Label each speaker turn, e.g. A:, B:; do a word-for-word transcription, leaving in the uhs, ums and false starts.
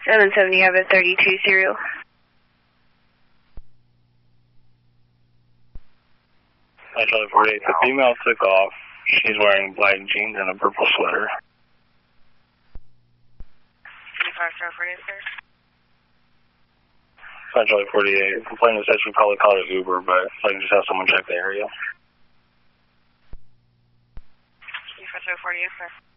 A: seven seven, you have a thirty-two serial.
B: Charlie forty-eight, the female took off. She's wearing black jeans and a purple sweater.
A: Charlie forty-eight, sir.
B: Charlie forty-eight, complainant said she probably called an Uber, but I can just have someone check the area.
A: Charlie forty-eight, sir.